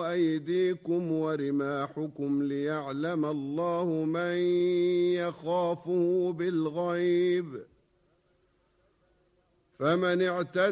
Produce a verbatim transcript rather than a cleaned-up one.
أيديكم ورماحكم ليعلم الله من يخافه بالغيب، فمن اعتدى